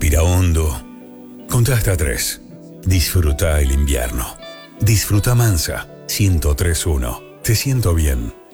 Respira hondo. Contá hasta 3. Disfruta el invierno. Disfruta Mansa. 103.1. Te siento bien.